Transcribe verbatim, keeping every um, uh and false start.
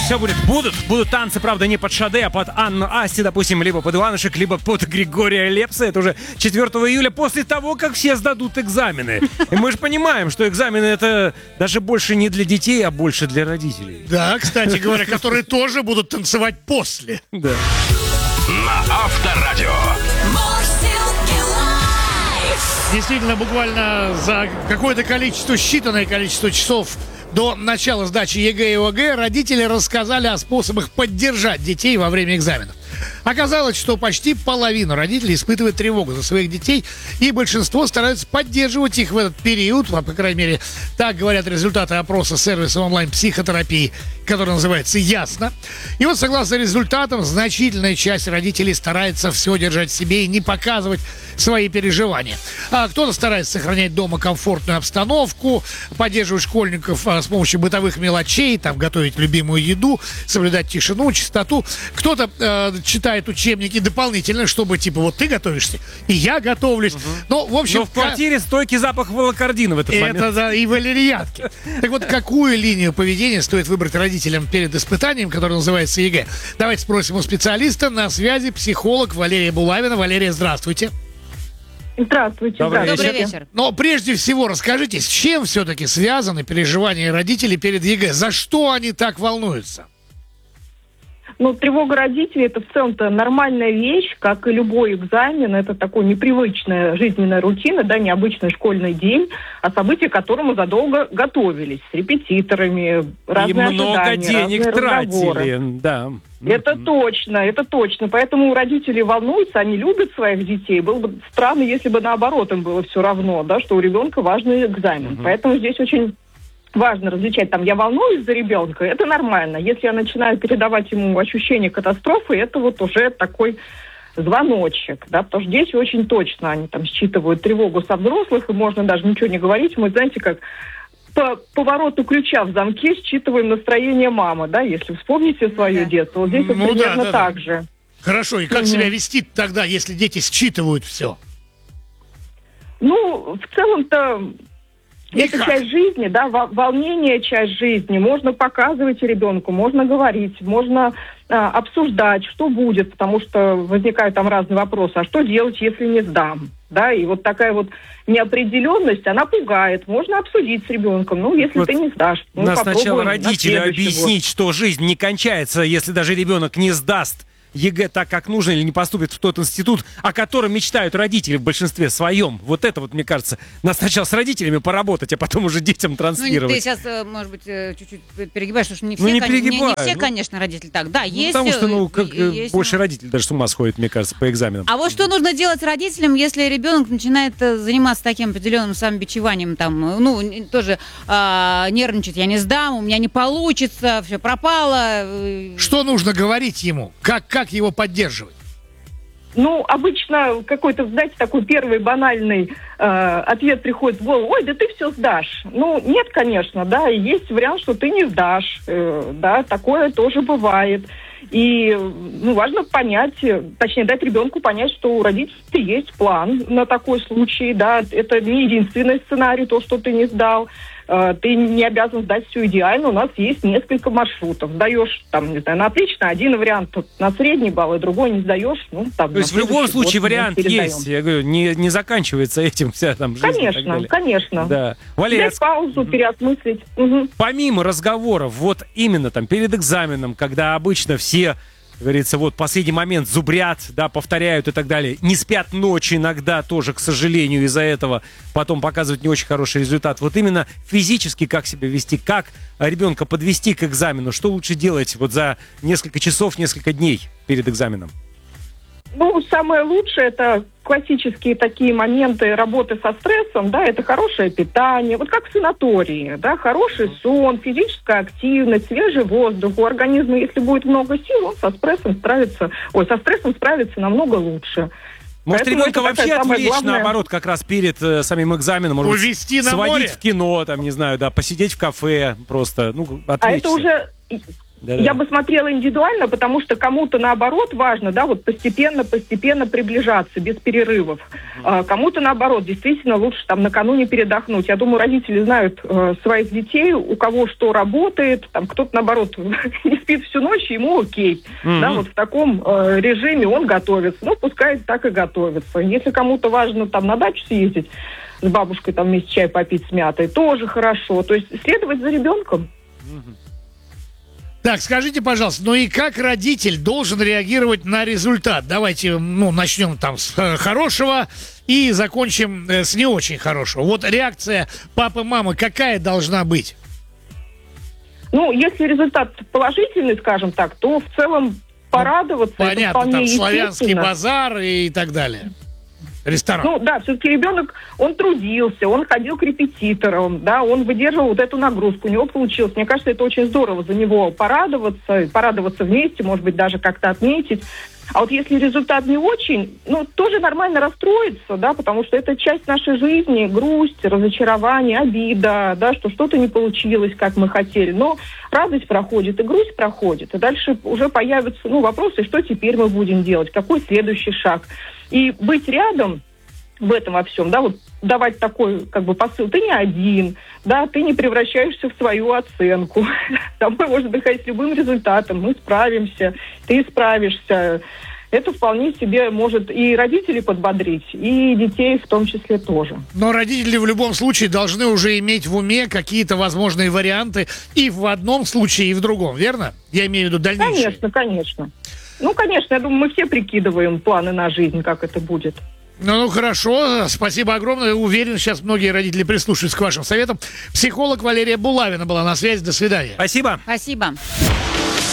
все будет. Будут. Будут танцы, правда, не под Шаде, а под Анну Асти, допустим, либо под Иванушек, либо под Григория Лепса. Это уже четвёртого июля, после того, как все сдадут экзамены. И мы же понимаем, что экзамены это даже больше не для детей, а больше для родителей. Да, кстати говоря, которые тоже будут танцевать после. Да. На Авторадио. Действительно, буквально за какое-то количество, считанное количество часов до начала сдачи ЕГЭ и ОГЭ родители рассказали о способах поддержать детей во время экзаменов. Оказалось, что почти половина родителей испытывает тревогу за своих детей, и большинство стараются поддерживать их в этот период, по крайней мере, так говорят результаты опроса сервиса онлайн-психотерапии, который называется «Ясно». И вот, согласно результатам, значительная часть родителей старается все держать в себе и не показывать свои переживания. А кто-то старается сохранять дома комфортную обстановку, поддерживать школьников а, с помощью бытовых мелочей, там, готовить любимую еду, соблюдать тишину, чистоту. Кто-то э, читает учебники дополнительно, чтобы, типа, вот ты готовишься, и я готовлюсь. Угу. Ну, в общем... Но в квартире стойкий запах волокордина в этот момент. Это, да, и валерьянки. Так вот, какую линию поведения стоит выбрать родителям перед испытанием, которое называется ЕГЭ? Давайте спросим у специалиста. На связи психолог Валерия Булавина. Валерия, здравствуйте. Здравствуйте. Добрый здравствуйте. Добрый вечер. Но прежде всего расскажите, с чем все-таки связаны переживания родителей перед ЕГЭ? За что они так волнуются? Ну, тревога родителей – это в целом-то нормальная вещь, как и любой экзамен. Это такой непривычная жизненная рутина, да, необычный школьный день, о событии к которому задолго готовились с репетиторами, разные И много ожидания, денег разные разговоры. тратили, да. Это точно, это точно. Поэтому родители волнуются, они любят своих детей. Было бы странно, если бы наоборот им было все равно, да, что у ребенка важный экзамен. Uh-huh. Поэтому здесь очень важно различать, там, я волнуюсь за ребенка, это нормально. Если я начинаю передавать ему ощущение катастрофы, это вот уже такой звоночек, да, потому что здесь очень точно они там считывают тревогу со взрослых, и можно даже ничего не говорить. Мы, знаете, как по повороту ключа в замке считываем настроение мамы, да, если вспомните свое Да. детство. Вот здесь Ну, вот примерно да, да, так да. же. Хорошо, и как Угу. себя вести тогда, если дети считывают все? Ну, в целом-то это Никак. часть жизни, да, во- волнение часть жизни. Можно показывать ребенку, можно говорить, можно а, обсуждать, что будет, потому что возникают там разные вопросы. А что делать, если не сдам? Да, и вот такая вот неопределенность, она пугает. Можно обсудить с ребенком. Ну, если Вот ты не сдашь, ну, Надо сначала попробуем на родителю следующий объяснить, год. что жизнь не кончается, если даже ребенок не сдаст ЕГЭ так, как нужно, или не поступит в тот институт, о котором мечтают родители в большинстве своем. Вот это вот, мне кажется, надо сначала с родителями поработать, а потом уже детям Ну, транслировать. ты сейчас, э, может быть, э, чуть-чуть перегибаешь, потому что не все, Ну, не кон- не- не перегибаю, все, ну. конечно, родители так. Да, Ну, есть... потому что, ну, э, как э, есть, больше ну. родителей даже с ума сходит, мне кажется, по экзаменам. А вот что нужно делать родителям, если ребенок начинает э, заниматься таким определенным самобичеванием, там, э, ну, н- тоже а, нервничать, я не сдам, у меня не получится, все пропало. э, Что нужно говорить ему? Как, как его поддерживать? Ну, обычно какой-то, знаете, такой первый банальный э, ответ приходит в голову: ой, да ты все сдашь. Ну, нет, конечно, да, и есть вариант, что ты не сдашь, э, да, такое тоже бывает. И, ну, важно понять, э, точнее, дать ребенку понять, что у родителей есть план на такой случай, да, это не единственный сценарий, то, что ты не сдал. Э, Ты не обязан сдать все идеально. У нас есть несколько маршрутов. Сдаешь, там, не знаю, на отлично, один вариант тут на средний балл, и другой не сдаешь. Ну, там, То есть в любом случае вариант есть. Я говорю, не, не заканчивается этим вся там жизнь. и так Конечно, далее. конечно. Да. Валерия, Взять паузу, переосмыслить. Мгм. помимо разговоров, вот именно там перед экзаменом, когда обычно все, как говорится, вот последний момент зубрят, да, повторяют и так далее, не спят ночи иногда тоже, к сожалению, из-за этого потом показывают не очень хороший результат. Вот именно физически как себя вести, как ребенка подвести к экзамену, что лучше делать вот за несколько часов, несколько дней перед экзаменом? Ну, самое лучшее — это классические такие моменты работы со стрессом, да, это хорошее питание, вот как в санатории, да, хороший сон, физическая активность, свежий воздух. У организма, если будет много сил, он со стрессом справится, ой, со стрессом справится намного лучше. Может, Поэтому ребенка это вообще такая самая отвлечь, главная- наоборот, как раз перед э, самим экзаменом? Может быть, Увезти на сводить море? в кино, там, не знаю, да, посидеть в кафе просто, ну, А отвлечься. это уже... Да-да. Я бы смотрела индивидуально, потому что кому-то наоборот важно, да, вот постепенно-постепенно приближаться, без перерывов. А, кому-то наоборот, действительно лучше там накануне передохнуть. Я думаю, родители знают э, своих детей, у кого что работает, там кто-то наоборот не спит всю ночь, ему окей. Mm-hmm. Да, вот в таком э, режиме он готовится. Ну, пускай так и готовится. Если кому-то важно там на дачу съездить, с бабушкой там вместе чай попить с мятой, тоже хорошо. То есть следовать за ребенком. Мгм. Так, скажите, пожалуйста, ну и как родитель должен реагировать на результат? Давайте, ну, начнем там с э, хорошего и закончим э, с не очень хорошего. Вот реакция папы, мамы какая должна быть? Ну, если результат положительный, скажем так, то в целом порадоваться. это Понятно, вполне там славянский естественно. базар и так далее. Ресторан. Ну да, все-таки ребенок, он трудился, он ходил к репетиторам, да, он выдерживал вот эту нагрузку, у него получилось. Мне кажется, это очень здорово за него порадоваться, порадоваться вместе, может быть, даже как-то отметить. А вот если результат не очень, ну, тоже нормально расстроиться, да, потому что это часть нашей жизни, грусть, разочарование, обида, да, что что-то не получилось, как мы хотели. Но радость проходит, и грусть проходит, и дальше уже появятся, ну, вопросы, что теперь мы будем делать, какой следующий шаг. И быть рядом в этом во всем, да, вот давать такой, как бы, посыл, ты не один, да, ты не превращаешься в свою оценку. Домой можно приходить с любым результатом, мы справимся, ты справишься. Это вполне себе может и родителей подбодрить, и детей в том числе тоже. Но родители в любом случае должны уже иметь в уме какие-то возможные варианты и в одном случае, и в другом, верно? Я имею в виду дальнейшее. Конечно, конечно. Ну, конечно, я думаю, мы все прикидываем планы на жизнь, как это будет. Ну, ну, хорошо, спасибо огромное. Уверен, сейчас многие родители прислушаются к вашим советам. Психолог Валерия Булавина была на связи. До свидания. Спасибо. Спасибо.